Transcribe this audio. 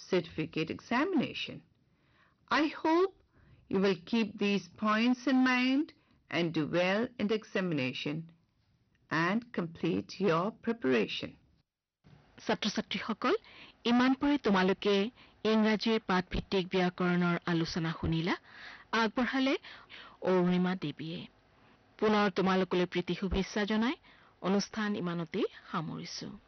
certificate examination. I hope you will keep these points in mind and do well in the examination and complete your preparation. ছাত্ৰ-ছাত্ৰীসকল ইমান পৰে তোমালোকে ইংৰাজীৰ পাঠভিত্তিক ব্যাকৰণৰ আলোচনা শুনিলা আগবঢ়ালে অৰুণিমা দেৱীয়ে পুনৰ তোমালোকলৈ প্ৰীতি শুভেচ্ছা জনাই অনুষ্ঠান ইমানতেই সামৰিছো